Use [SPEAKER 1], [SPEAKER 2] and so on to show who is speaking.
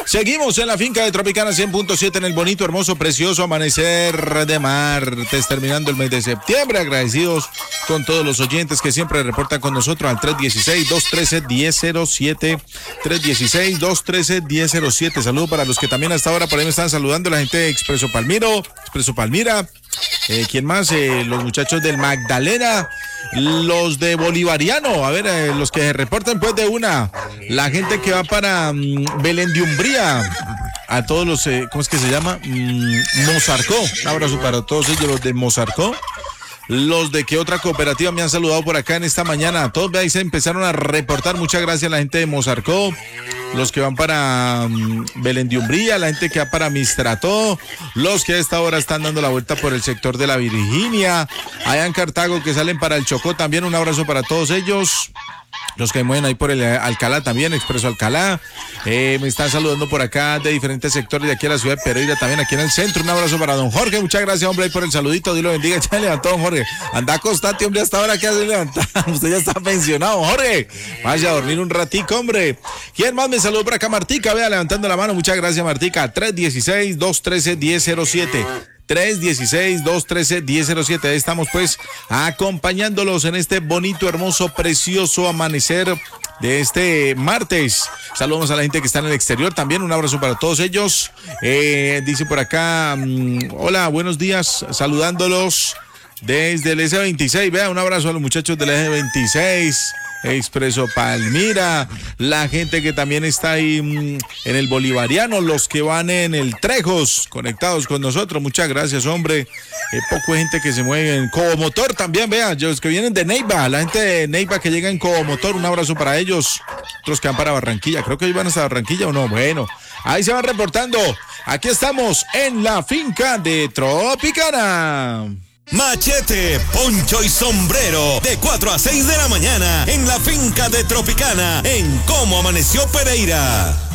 [SPEAKER 1] Seguimos en la finca de Tropicana 100.7 en el bonito, hermoso, precioso amanecer de martes, terminando el mes de septiembre. Agradecidos con todos los oyentes que siempre reportan con nosotros al 316-213-1007. 316-213-1007. Saludos para los que también hasta ahora por ahí me están saludando, la gente de Expreso Palmira. ¿Quién más? Los muchachos del Magdalena, los de Bolivariano, a ver, los que se reportan pues de una, la gente que va para Belén de Umbría, a todos los, ¿cómo es que se llama? Mozarcó, un abrazo para todos ellos, los de Mozarcó. Los de qué otra cooperativa me han saludado por acá en esta mañana. Todos ahí se empezaron a reportar. Muchas gracias a la gente de Mozarcó. Los que van para Belén de Umbría, la gente que va para Mistrató, los que a esta hora están dando la vuelta por el sector de la Virginia, allá en Cartago que salen para el Chocó también. Un abrazo para todos ellos. Los que mueven ahí por el Alcalá también, Expreso Alcalá. Me están saludando por acá de diferentes sectores de aquí a la ciudad de Pereira, también aquí en el centro. Un abrazo para don Jorge, muchas gracias, hombre, ahí por el saludito. Dios lo bendiga, ya levantó, don Jorge. Anda acostate, hombre, hasta ahora que hace levantar. Usted ya está pensionado, Jorge. Vaya a dormir un ratico, hombre. ¿Quién más me saludó por acá? Martica, vea, levantando la mano. Muchas gracias, Martica. 316-213-1007. 316-213-1007. Ahí estamos pues acompañándolos en este bonito, hermoso, precioso amanecer de este martes. Saludos a la gente que está en el exterior también. Un abrazo para todos ellos. Dice por acá, hola, buenos días, saludándolos desde el S26. Vea, un abrazo a los muchachos del S26. Expreso Palmira, la gente que también está ahí en el Bolivariano, los que van en el Trejos, conectados con nosotros, muchas gracias, hombre. Poco gente que se mueve en Comotor también, vean, los que vienen de Neiva, la gente de Neiva que llega en Comotor, un abrazo para ellos. Otros que van para Barranquilla, creo que hoy van hasta Barranquilla o no, bueno, ahí se van reportando. Aquí estamos en la finca de Tropicana.
[SPEAKER 2] Machete, poncho y sombrero de 4 a 6 de la mañana en la finca de Tropicana en Cómo Amaneció Pereira.